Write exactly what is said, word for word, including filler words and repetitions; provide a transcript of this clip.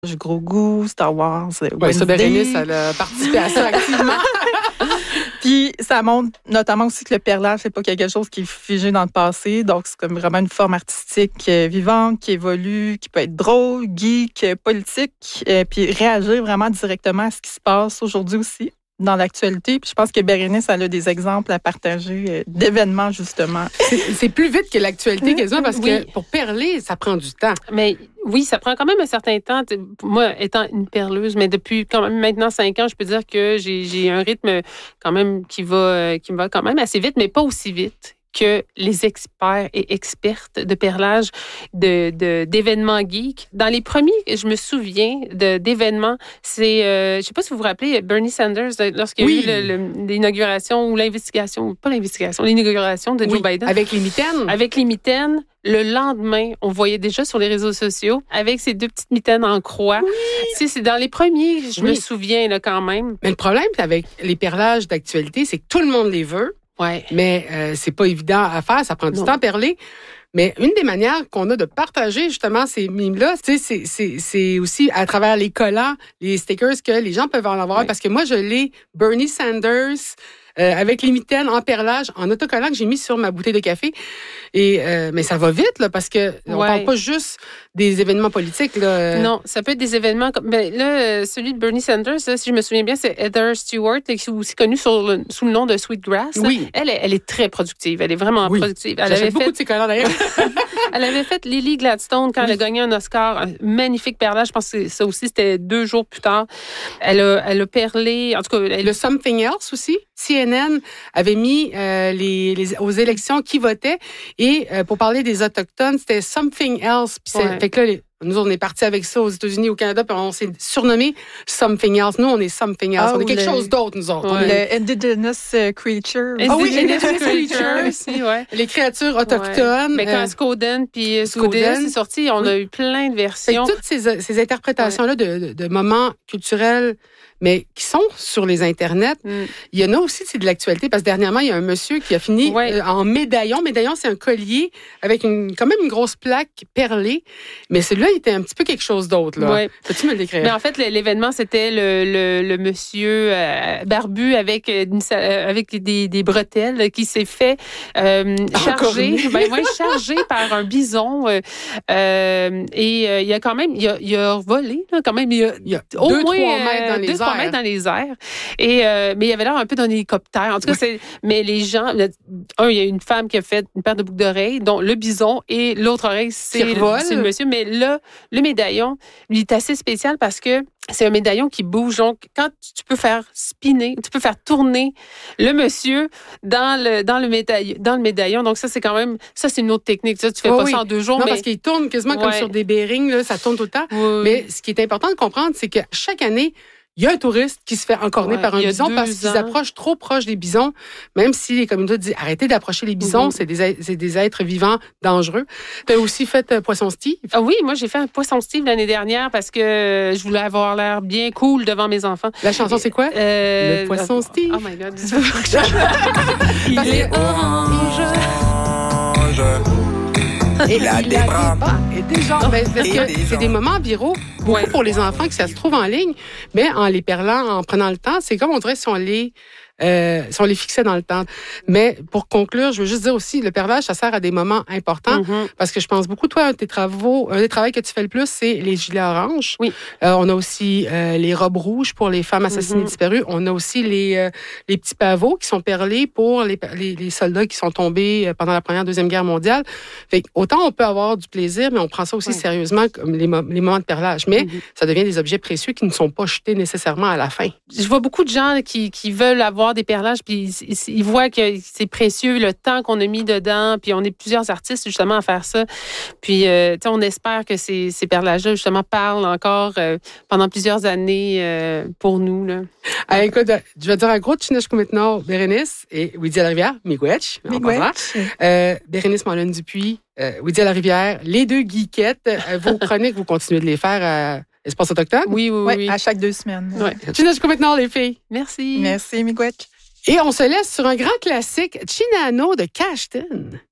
Gros goût, Star Wars, Oui, ça, Bérénice, elle a participé à ça activement. Puis ça montre notamment aussi que le perlage, c'est pas quelque chose qui est figé dans le passé. Donc, c'est comme vraiment une forme artistique euh, vivante, qui évolue, qui peut être drôle, geek, euh, politique, euh, puis réagir vraiment directement à ce qui se passe aujourd'hui aussi dans l'actualité. Puis je pense que Bérénice, elle a des exemples à partager euh, d'événements, justement. C'est, c'est plus vite que l'actualité, quasiment, parce Oui. que pour perler, ça prend du temps. Mais oui, ça prend quand même un certain temps. Moi, étant une perleuse, mais depuis quand même maintenant cinq ans, je peux dire que j'ai, j'ai un rythme quand même qui va, qui va quand même assez vite, mais pas aussi vite que les experts et expertes de perlage de, de, d'événements geeks. Dans les premiers, je me souviens de, d'événements, c'est, euh, je ne sais pas si vous vous rappelez, Bernie Sanders, lorsqu'il Oui. y a eu le, le, l'inauguration ou l'investigation, pas l'investigation, l'inauguration de Oui, Joe Biden. avec les mitaines. Avec les mitaines. Le lendemain, on voyait déjà sur les réseaux sociaux avec ces deux petites mitaines en croix. Oui. Tu sais, c'est dans les premiers, je Oui. me souviens là, quand même. Mais le problème avec les perlages d'actualité, c'est que tout le monde les veut. Ouais. Mais euh, c'est pas évident à faire, ça prend du Non. temps à perler. Mais une des manières qu'on a de partager justement ces mimes-là, tu sais, c'est, c'est, c'est aussi à travers les collants, les stickers que les gens peuvent en avoir. Ouais. Parce que moi, je l'ai Bernie Sanders euh, avec les mitaines en perlage, en autocollant que j'ai mis sur ma bouteille de café. Et euh, mais ça va vite là, parce que on Ouais. parle pas juste des événements politiques là. Non, ça peut être des événements comme ben, là, celui de Bernie Sanders, là, si je me souviens bien, c'est Heather Stewart, qui est aussi connue sur le, sous le nom de Sweetgrass. Là. Oui. Elle, elle est très productive. Elle est vraiment Oui. productive. Elle J'achète avait beaucoup fait, de ces collants d'ailleurs. elle avait fait Lily Gladstone quand Oui. elle a gagné un Oscar, un magnifique perlage. Je pense que ça aussi c'était deux jours plus tard. Elle a, elle a perlé. En tout cas, elle, Le Something Else aussi. C N N avait mis euh, les, les, aux élections qui votaient. Et euh, pour parler des Autochtones, c'était Something Else. Puis c'est, Ouais. fait que là, les, nous, on est partis avec ça aux États-Unis, au Canada, puis on s'est surnommé Something Else. Nous, on est Something Else. Ah, on est quelque le- chose d'autre, nous autres. Ouais. On est Le Indigenous euh, Creature. Ah oui, Indigenous Indigenous Creatures Creatures. aussi, ouais. les créatures autochtones. Ouais. Mais quand euh, Skoden puis Skoden. Skoudis est sorti, on Oui. a eu plein de fait versions. que toutes ces, ces interprétations-là de, de, de moments culturels, mais qui sont sur les internets, Mm. il y en a aussi, c'est de l'actualité, parce que dernièrement, il y a un monsieur qui a fini Ouais. euh, en médaillon. Médaillon, c'est un collier avec une, quand même une grosse plaque perlée. Mais celui-là, il était un petit peu quelque chose d'autre, là. Ouais. Peux-tu me le décrire? Mais en fait, le- l'événement, c'était le, le, le monsieur euh, barbu avec, une, sa- euh, avec des, des bretelles qui s'est fait euh, charger, Encorné. ben, ouais, chargé par un bison. Euh, euh, et euh, il a quand même, il a, il a volé, là, quand même, il a, Il y a au deux, moins trois mètres dans euh, les deux, trois airs. mètres dans les airs. Et, euh, mais il avait l'air un peu d'un hélicoptère. En tout cas, Oui. c'est, mais les gens, le- un, il y a une femme qui a fait une paire de boucles d'oreilles, dont le bison, et l'autre oreille, c'est, Qui revole. c'est le monsieur. Mais là, le médaillon, lui, est assez spécial parce que c'est un médaillon qui bouge. Donc, quand tu peux faire spinner, tu peux faire tourner le monsieur dans le, dans le, médaillon, dans le médaillon. Donc, ça, c'est quand même, ça, c'est une autre technique. Ça, tu fais Oui, pas oui. ça en deux jours, Non, mais. parce qu'il tourne quasiment comme Ouais. sur des bearings, là, ça tourne tout le temps. Oui. Mais ce qui est important de comprendre, c'est que chaque année, il y a un touriste qui se fait encorner Ouais, par un il y a bison deux parce qu'ils ans. approchent trop proche des bisons, même si les communautés disent arrêtez d'approcher les bisons, Mhm. c'est, des, êtres- c'est des êtres vivants dangereux. Tu as aussi fait euh, Poisson Steve. Ah oui, moi, j'ai fait un poisson Steve l'année dernière parce que je voulais avoir l'air bien cool devant mes enfants. La chanson, c'est quoi? Euh, Le poisson Steve. Oh my God. Parce que- orange. Et Il a il des a bras. Et des jambes. Ben, parce Et que des c'est jambes. des moments viraux, beaucoup Ouais. pour les enfants, que ça se trouve en ligne, mais en les perlant, en prenant le temps, c'est comme on dirait si on les, euh, si on les fixait dans le temps. Mais pour conclure, je veux juste dire aussi, le perlage, ça sert à des moments importants, Mhm. parce que je pense beaucoup, toi, un de tes travaux, un des travaux que tu fais le plus, c'est les gilets oranges. Oui. Euh, on a aussi euh, les robes rouges pour les femmes assassinées Mhm. disparues. On a aussi les, euh, les petits pavots qui sont perlés pour les, les, les soldats qui sont tombés euh, pendant la Première, Deuxième Guerre mondiale. Fait que autant on peut avoir du plaisir, mais on prend ça aussi Ouais. sérieusement comme les, mo- les moments de perlage. Mais Mhm. ça devient des objets précieux qui ne sont pas jetés nécessairement à la fin. Je vois beaucoup de gens là, qui, qui veulent avoir des perlages, puis ils, ils- ils voient que c'est précieux, le temps qu'on a mis dedans, puis on est plusieurs artistes justement à faire ça. Puis, euh, tu sais, on espère que ces, ces perlages-là, justement, parlent encore euh, pendant plusieurs années euh, pour nous. Là. Ah, écoute, je vais dire un gros tchineshku maintenant, Bérénice et Weedy à la rivière, Miigwech, en passant. Euh, Bérénice Mollin Dupuis, euh, Weedy à la rivière, les deux geekettes, euh, vos chroniques, vous continuez de les faire à Espace Autochtone. Oui, oui, Oui, oui. à chaque deux semaines. Ouais. Tchineshku maintenant, les filles. Merci. Merci, Miigwech. Et on se laisse sur un grand classique, Chinano de Cashton.